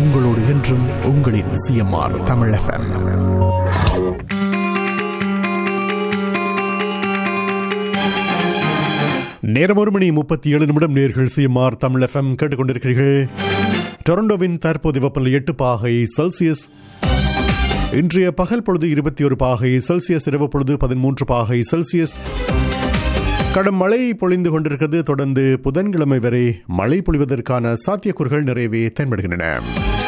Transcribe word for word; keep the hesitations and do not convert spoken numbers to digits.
உங்களோடு என்றும் உங்களின் சிஎம்ஆர் தமிழ் எஃப்எம். நேரம் ஒரு மணி முப்பத்தி ஏழு நிமிடம். நேர்கள் சிஎம்ஆர் தமிழ் எஃப்எம் கேட்டுக்கொண்டிருக்கிறீர்கள். டொரண்டோவின் தற்போதைய வெப்பநிலை எட்டு பாகை செல்சியஸ். இன்றைய பகல் பொழுது இருபத்தி ஒரு பாகை செல்சியஸ், இரவு பொழுது பதிமூன்று பாகை செல்சியஸ். கடும் மழை பொழிந்து கொண்டிருக்கிறது. தொடர்ந்து புதன்கிழமை வரை மழை பொழிவதற்கான சாத்தியக்கூறுகள் நிறையவே தென்படுகின்றன.